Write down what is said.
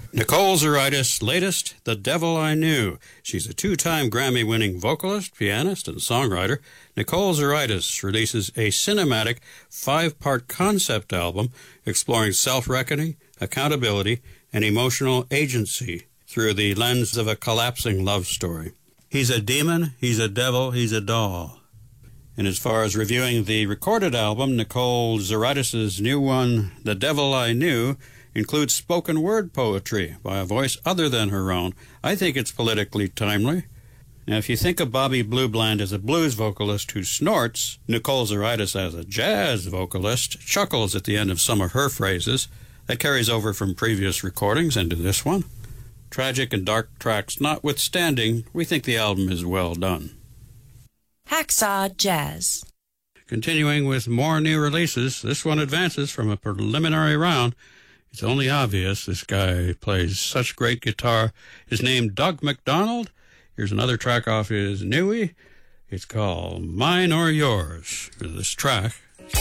Nicole Zaritis' latest, The Devil I Knew. She's a two-time Grammy-winning vocalist, pianist, and songwriter. Nicole Zaritis releases a cinematic 5-part concept album exploring self-reckoning, accountability, and emotional agency through the lens of a collapsing love story. He's a demon, he's a devil, he's a doll. And as far as reviewing the recorded album, Nicole Zaritis' new one, The Devil I Knew, includes spoken word poetry by a voice other than her own. I think it's politically timely. Now, if you think of Bobby Blue Bland as a blues vocalist who snorts, Nicole Zaritis as a jazz vocalist chuckles at the end of some of her phrases. That carries over from previous recordings into this one. Tragic and dark tracks notwithstanding, we think the album is well done. Hacksaw Jazz. Continuing with more new releases, this one advances from a preliminary round. It's only obvious this guy plays such great guitar. His name, Doug McDonald. Here's another track off his newie. It's called Mine or Yours. For this track,